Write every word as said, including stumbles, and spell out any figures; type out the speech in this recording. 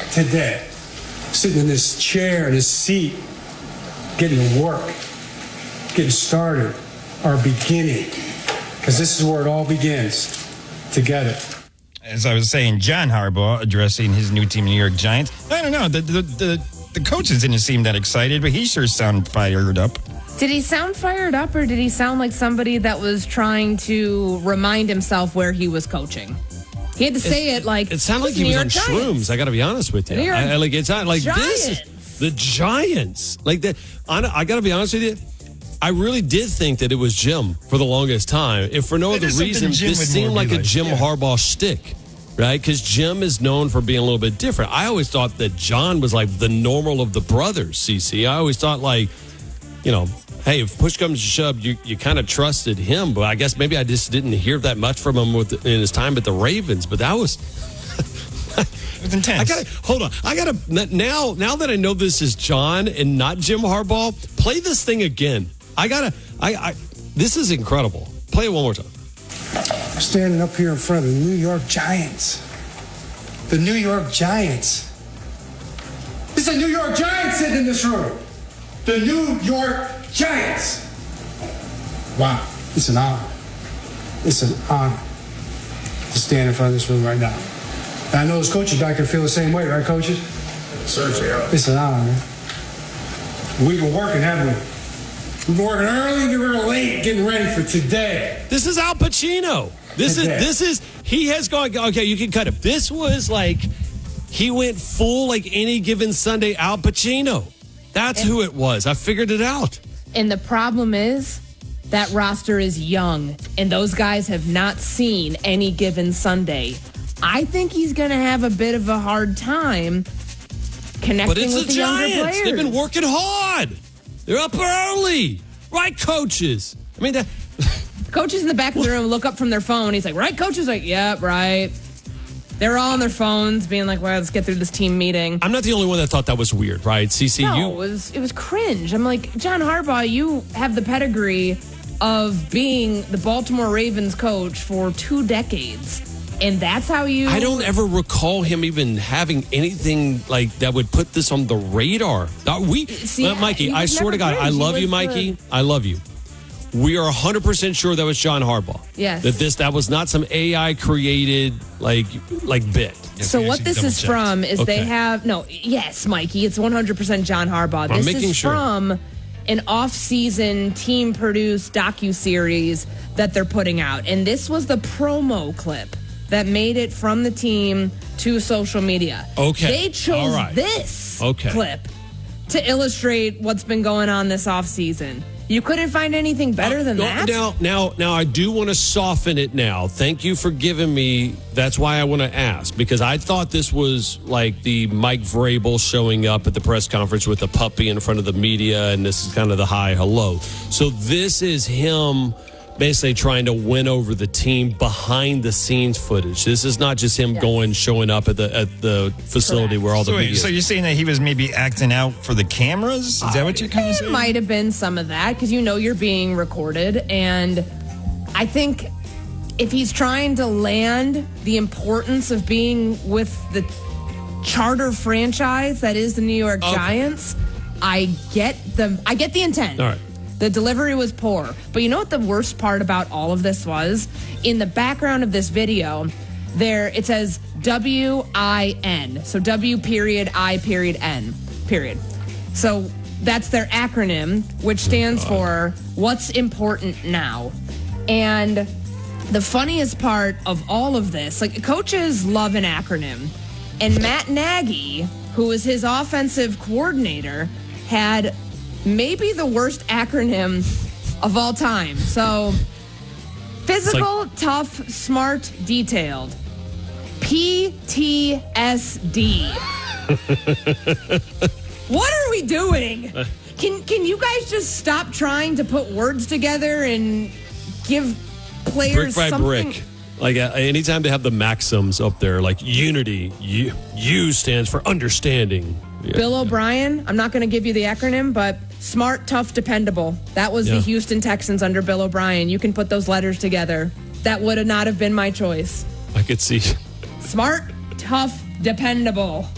today, sitting in this chair, in this seat, getting to work, getting started, our beginning, because this is where it all begins, together. As I was saying, John Harbaugh addressing his new team, New York Giants. I don't know, the the the, the coaches didn't seem that excited, but he sure sounded fired up. Did he sound fired up, or did he sound like somebody that was trying to remind himself where he was coaching? He had to say it, it like it sounded like he was on shrooms. I got to be honest with you. I, I, like it's not like Giants. this. Is, the Giants, like that. I, I got to be honest with you. I really did think that it was Jim for the longest time. If for no other reason, this seemed like a Jim yeah. Harbaugh shtick, right? Because Jim is known for being a little bit different. I always thought that John was like the normal of the brothers. C C. I always thought like, you know. Hey, if push comes to shove, you, you kind of trusted him, but I guess maybe I just didn't hear that much from him with the, in his time at the Ravens. But that was, it was intense. I gotta hold on. I gotta now. Now that I know this is John and not Jim Harbaugh, play this thing again. I gotta. I. I this is incredible. Play it one more time. Standing up here in front of the New York Giants. The New York Giants. It's a New York Giants sitting in this room. The New York Giants. Wow, it's an honor. It's an honor to stand in front of this room right now. And I know those coaches back there feel the same way, right, coaches? Certainly. It's an honor, man. We've been working, haven't we? We've been working early, we were late, getting ready for today. This is Al Pacino. This today. is this is he has gone. Okay, you can cut it. This was like he went full like any given Sunday Al Pacino. That's and, who it was. I figured it out. And the problem is that roster is young, and those guys have not seen any given Sunday. I think he's going to have a bit of a hard time connecting but it's with the, the Giants. younger players. They've been working hard. They're up early. Right, coaches? I mean, that... coaches in the back of the room look up from their phone. He's like, right, coaches? Like, yep, right. They're all on their phones being like, well, let's get through this team meeting. I'm not the only one that thought that was weird, right? C C, no, you... it was, it was cringe. I'm like, John Harbaugh, you have the pedigree of being the Baltimore Ravens coach for two decades. And that's how you... I don't ever recall him even having anything like that would put this on the radar. Not we, See, well, Mikey, I swear to God, cringe. I love you, Mikey. The... I love you. We are one hundred percent sure that was John Harbaugh. Yes. That this that was not some A I created like like bit. Yes, so what this is from is okay. they have no yes, Mikey, it's one hundred percent John Harbaugh. I'm this is sure. from an off-season team produced docu-series that they're putting out. And this was the promo clip that made it from the team to social media. Okay. They chose right. this okay. clip to illustrate what's been going on this offseason. You couldn't find anything better than uh, that? Now, now, now, I do want to soften it now. Thank you for giving me, that's why I want to ask, because I thought this was like the Mike Vrabel showing up at the press conference with a puppy in front of the media, and this is kind of the hi, hello. So this is him basically trying to win over the team behind the scenes footage. This is not just him yes. going, showing up at the at the facility Correct. where all the so, media so you're saying that he was maybe acting out for the cameras? Is that what you're kind of saying? It might have been some of that because you know you're being recorded. And I think if he's trying to land the importance of being with the charter franchise that is the New York okay. Giants, I get the I get the intent. All right. The delivery was poor. But you know what the worst part about all of this was? In the background of this video, there it says W I N. So W period I period N period. So that's their acronym, which stands oh for What's Important Now. And the funniest part of all of this, like coaches love an acronym. And Matt Nagy, who is his offensive coordinator, had maybe the worst acronym of all time. So, physical, like, tough, smart, detailed. P T S D. What are we doing? Can can you guys just stop trying to put words together and give players brick by something? brick? Like uh, anytime they have the maxims up there, like unity, U, U stands for understanding. Yeah. Bill O'Brien, I'm not going to give you the acronym, but smart, tough, dependable. That was yeah. the Houston Texans under Bill O'Brien. You can put those letters together. That would have not have been my choice. I could see. Smart, tough, dependable.